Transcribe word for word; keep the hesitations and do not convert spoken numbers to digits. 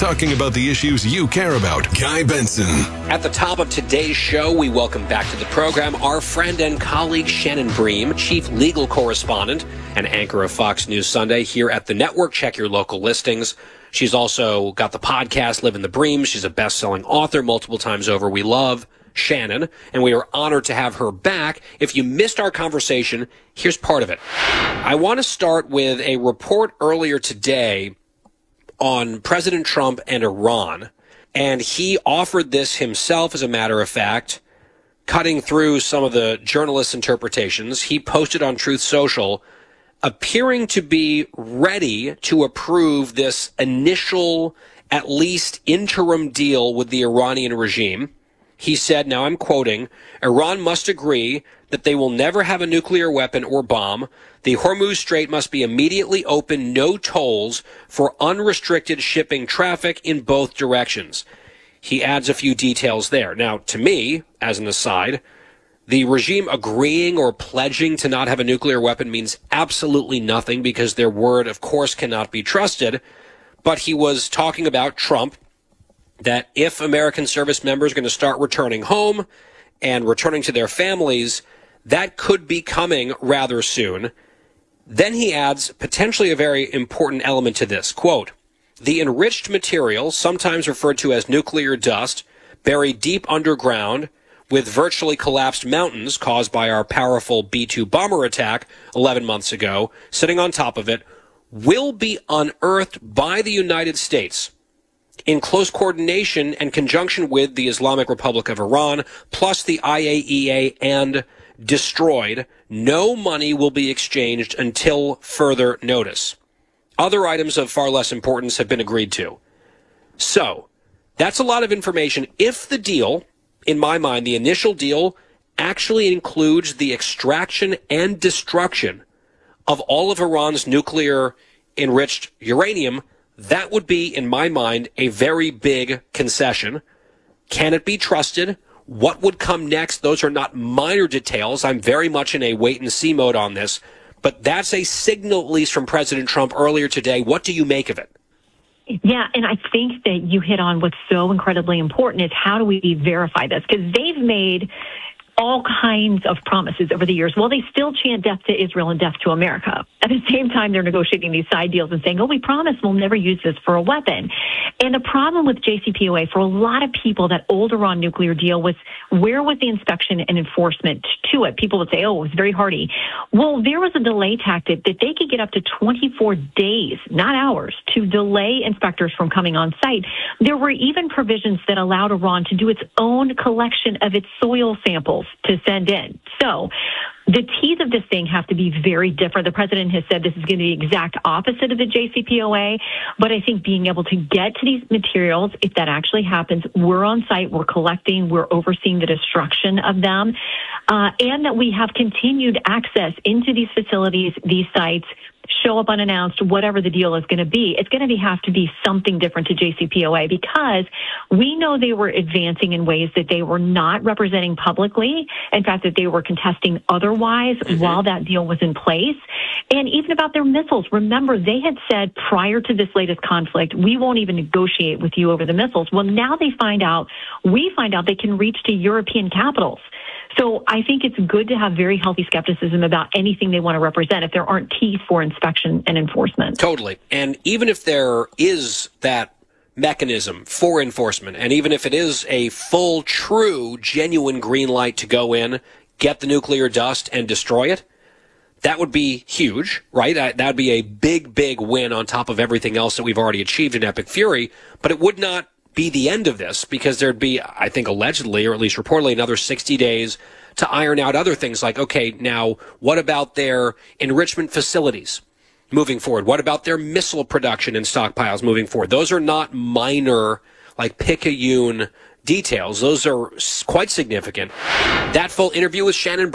talking about the issues you care about. Guy Benson. At the top of today's show, we welcome back to the program our friend and colleague Shannon Bream, chief legal correspondent and anchor of Fox News Sunday here at the network. Check your local listings. She's also got the podcast Live in the Bream. She's a best-selling author multiple times over. We love Shannon, and we are honored to have her back. If you missed our conversation, here's part of it. I want to start with a report earlier today on President Trump and Iran, and he offered this himself, as a matter of fact, cutting through some of the journalists' interpretations. He posted on Truth Social, appearing to be ready to approve this initial, at least interim deal with the Iranian regime. He said, now I'm quoting, Iran must agree that they will never have a nuclear weapon or bomb. The Hormuz Strait must be immediately open, no tolls for unrestricted shipping traffic in both directions. He adds a few details there. Now, to me, as an aside, the regime agreeing or pledging to not have a nuclear weapon means absolutely nothing because their word, of course, cannot be trusted. But he was talking about Trump, that if American service members are going to start returning home and returning to their families, that could be coming rather soon. Then he adds potentially a very important element to this. Quote, the enriched material, sometimes referred to as nuclear dust, buried deep underground with virtually collapsed mountains caused by our powerful B two bomber attack eleven months ago, sitting on top of it, will be unearthed by the United States in close coordination and conjunction with the Islamic Republic of Iran, plus the I A E A, and destroyed. No money will be exchanged until further notice. Other items of far less importance have been agreed to. So, that's a lot of information. If the deal, in my mind, the initial deal, actually includes the extraction and destruction of all of Iran's nuclear enriched uranium, that would be, in my mind, a very big concession. Can it be trusted? What would come next? Those are not minor details. I'm very much in a wait-and-see mode on this. But that's a signal, at least from President Trump earlier today. What do you make of it? Yeah, and I think that you hit on what's so incredibly important is how do we verify this? Because they've made all kinds of promises over the years. Well, they still chant death to Israel and death to America. At the same time, they're negotiating these side deals and saying, oh, we promise we'll never use this for a weapon. And the problem with J C P O A for a lot of people, that old Iran nuclear deal was, where was the inspection and enforcement to it? People would say, oh, it was very hardy. Well, there was a delay tactic that they could get up to twenty-four days, not hours, to delay inspectors from coming on site. There were even provisions that allowed Iran to do its own collection of its soil samples to send in. So the T's of this thing have to be very different. The president has said this is going to be the exact opposite of the J C P O A, but I think being able to get to these materials, if that actually happens, we're on site, we're collecting, we're overseeing the destruction of them, uh, and that we have continued access into these facilities, these sites, show up unannounced, whatever the deal is going to be. It's going to be, have to be something different to J C P O A because we know they were advancing in ways that they were not representing publicly. In fact, that they were contesting otherwise mm-hmm. while that deal was in place. And even about their missiles. Remember, they had said prior to this latest conflict, we won't even negotiate with you over the missiles. Well, now they find out, we find out they can reach to European capitals. So I think it's good to have very healthy skepticism about anything they want to represent if there aren't teeth for inspection and enforcement. Totally. And even if there is that mechanism for enforcement, and even if it is a full, true, genuine green light to go in, get the nuclear dust, and destroy it, that would be huge, right? That would be a big, big win on top of everything else that we've already achieved in Epic Fury. But it would not be the end of this, because there'd be, I think, allegedly, or at least reportedly, another sixty days to iron out other things like, okay, now, what about their enrichment facilities moving forward? What about their missile production and stockpiles moving forward? Those are not minor, like, picayune details. Those are quite significant. That full interview with Shannon